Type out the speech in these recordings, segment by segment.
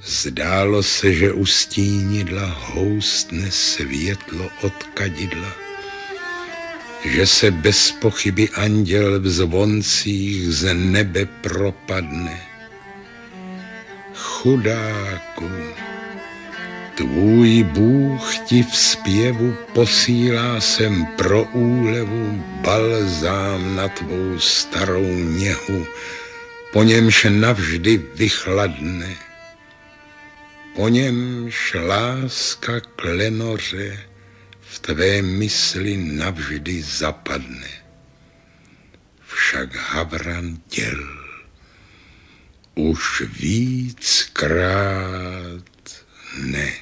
Zdálo se, že u stínidla houstne světlo od kadidla, že se bez pochyby anděl v zvoncích z nebe propadne. Chudáku, tvůj Bůh ti v zpěvu posílá sem pro úlevu balzám na tvou starou něhu, po němž navždy vychladne. Po němž láska klenoře v tvé mysli navždy zapadne. Však Havran děl už víckrát ne.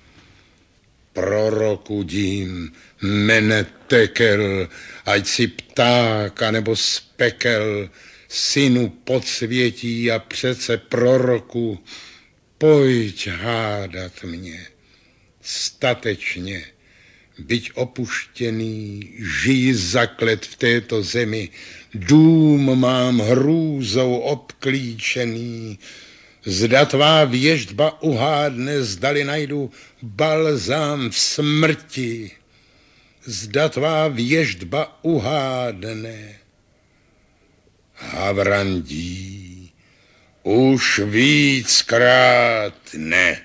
Prorokudím, mene Tekel, ať si pták anebo spekel, synu podsvětí a přece proroku, pojď hádat mě, statečně, byť opuštěný, žij zaklet v této zemi, dům mám hrůzou obklíčený, zda tvá věštba uhádne, zdali najdu balzám v smrti, zda tvá věštba uhádne. Havrandí, už víckrát ne.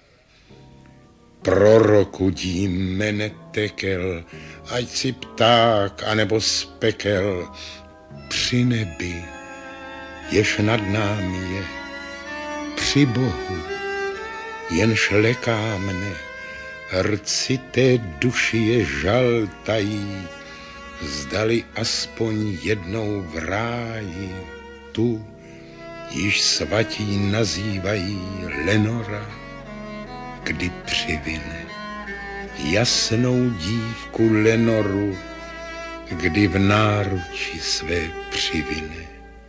Prorokudím, mene Tekel, ať si pták anebo spekel, při nebi, jež nad námi je, při Bohu, jenž leká mne, rci té duši je žal tají, zdali aspoň jednou v ráji tu, již svatí nazývají Lenora, kdy přivine jasnou dívku Lenoru, kdy v náruči své přivine.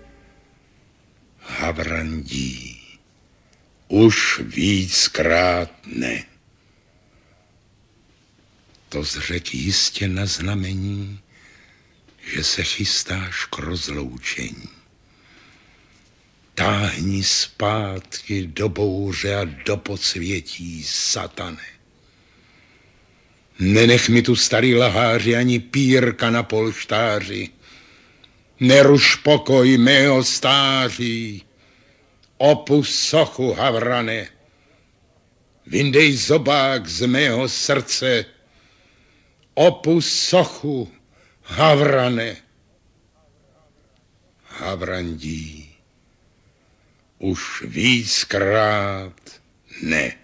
Havrandí, už víckrát ne. To zřek jistě na znamení, že se chystáš k rozloučení. Táhni zpátky do bouře a do podsvětí, satane. Nenech mi tu starý laháři ani pírka na polštáři. Neruš pokoj mého stáří. Opusť sochu, Havrane. Vyndej zobák z mého srdce. Opusť sochu, Havrane. Havrandí, už víckrát ne.